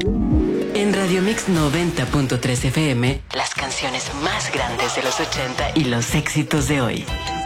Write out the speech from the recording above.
En Radio Mix 90.3 FM, las canciones más grandes de los 80 y los éxitos de hoy.